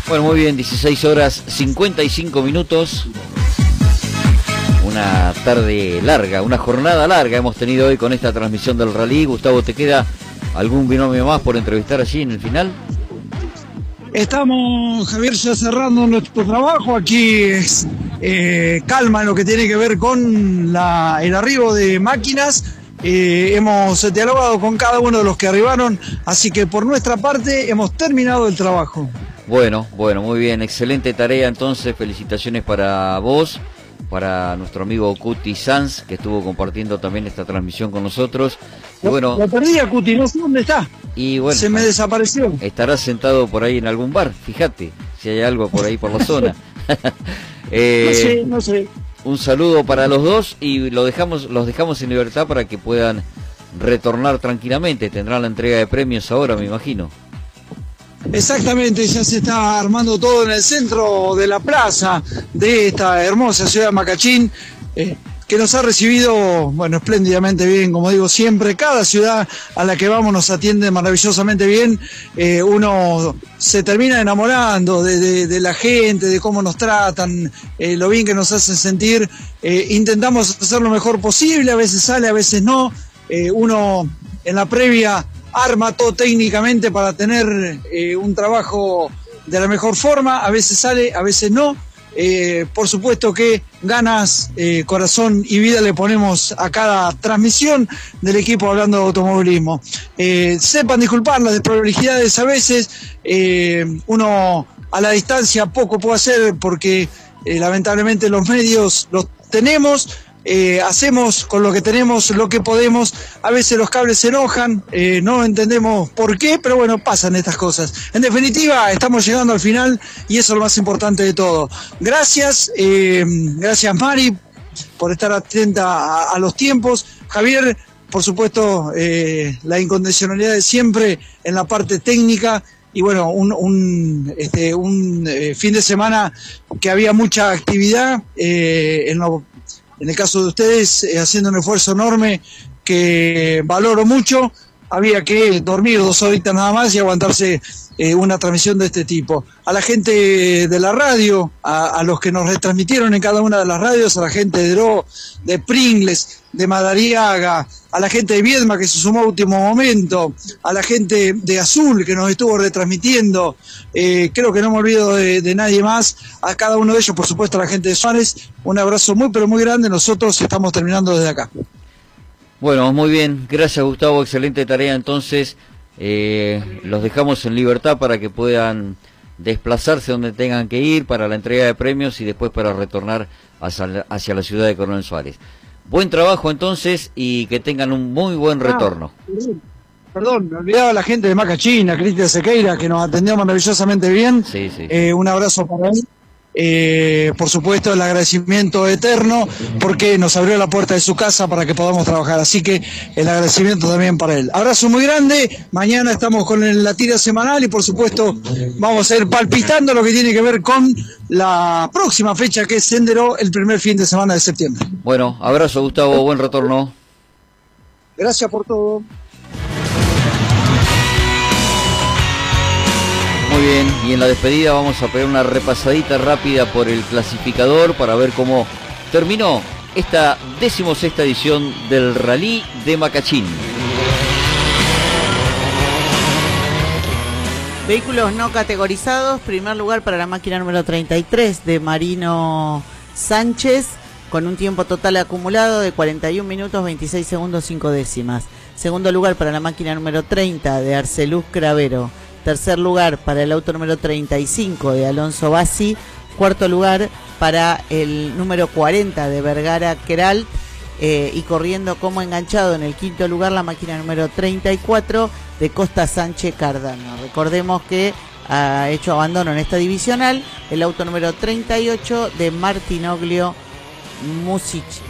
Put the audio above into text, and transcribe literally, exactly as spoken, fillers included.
Bueno, muy bien, dieciséis horas cincuenta y cinco minutos. Una tarde larga, una jornada larga hemos tenido hoy con esta transmisión del rally. Gustavo, ¿te queda algún binomio más por entrevistar allí en el final? Estamos, Javier, ya cerrando nuestro trabajo. Aquí es eh, calma en lo que tiene que ver con la, el arribo de máquinas. Eh, hemos dialogado con cada uno de los que arribaron, así que por nuestra parte hemos terminado el trabajo. Bueno, bueno, muy bien, excelente tarea entonces, felicitaciones para vos, para nuestro amigo Cuti Sanz, que estuvo compartiendo también esta transmisión con nosotros. Y bueno, lo perdí a Cuti, no sé dónde está. Y bueno, se me desapareció. Estará sentado por ahí en algún bar, fíjate, si hay algo por ahí por la zona. eh, no sé, no sé. Un saludo para los dos y lo dejamos, los dejamos en libertad para que puedan retornar tranquilamente. Tendrán la entrega de premios ahora, me imagino. Exactamente, ya se está armando todo en el centro de la plaza de esta hermosa ciudad de Macachín, eh, que nos ha recibido, bueno, espléndidamente bien, como digo siempre. Cada ciudad a la que vamos nos atiende maravillosamente bien. Eh, uno se termina enamorando de, de, de la gente, de cómo nos tratan, eh, lo bien que nos hacen sentir. Eh, intentamos hacer lo mejor posible, a veces sale, a veces no. Eh, uno en la previa arma todo técnicamente para tener eh, un trabajo de la mejor forma, a veces sale, a veces no. Eh, por supuesto que ganas, eh, corazón y vida le ponemos a cada transmisión del equipo Hablando de Automovilismo. Eh, sepan disculpar las desprolijidades a veces, eh, uno a la distancia poco puede hacer porque eh, lamentablemente los medios los tenemos. Eh, hacemos con lo que tenemos lo que podemos. A veces los cables se enojan, eh, no entendemos por qué, pero bueno, pasan estas cosas. En definitiva, estamos llegando al final y eso es lo más importante de todo. Gracias, eh, gracias Mari por estar atenta a, a los tiempos. Javier, por supuesto, eh, la incondicionalidad de siempre en la parte técnica. Y bueno, un, un, este, un eh, fin de semana que había mucha actividad eh, en lo En el caso de ustedes, eh, haciendo un esfuerzo enorme que valoro mucho. Había que dormir dos horitas nada más y aguantarse eh, una transmisión de este tipo. A la gente de la radio, a, a los que nos retransmitieron en cada una de las radios, a la gente de Dro, de Pringles, de Madariaga, a la gente de Viedma que se sumó a último momento, a la gente de Azul que nos estuvo retransmitiendo, eh, creo que no me olvido de, de nadie más, a cada uno de ellos, por supuesto a la gente de Suárez, un abrazo muy pero muy grande. Nosotros estamos terminando desde acá. Bueno, muy bien, gracias Gustavo, excelente tarea entonces. Eh, los dejamos en libertad para que puedan desplazarse donde tengan que ir para la entrega de premios y después para retornar hacia, hacia la ciudad de Coronel Suárez. Buen trabajo entonces y que tengan un muy buen retorno. Ah, perdón, me olvidaba la gente de Macachín, a Cristian Sequeira, que nos atendió maravillosamente bien. Sí, sí. Eh, un abrazo para él. Eh, por supuesto el agradecimiento eterno porque nos abrió la puerta de su casa para que podamos trabajar, así que el agradecimiento también para él. Abrazo muy grande. Mañana estamos con la tira semanal y por supuesto vamos a ir palpitando lo que tiene que ver con la próxima fecha que es Sendero el primer fin de semana de septiembre. Bueno, abrazo Gustavo, buen retorno. Gracias por todo. Muy bien, y en la despedida vamos a pegar una repasadita rápida por el clasificador para ver cómo terminó esta decimosexta edición del Rally de Macachín. Vehículos no categorizados, primer lugar para la máquina número treinta y tres de Marino Sánchez, con un tiempo total acumulado de cuarenta y un minutos, veintiséis segundos, cinco décimas. Segundo lugar para la máquina número treinta de Arceluz Cravero. Tercer lugar para el auto número treinta y cinco de Alonso Bassi. Cuarto lugar para el número cuarenta de Vergara Queralt. Eh, y corriendo como enganchado en el quinto lugar la máquina número treinta y cuatro de Costa Sánchez Cardano. Recordemos que ha hecho abandono en esta divisional el auto número treinta y ocho de Martinoglio Music.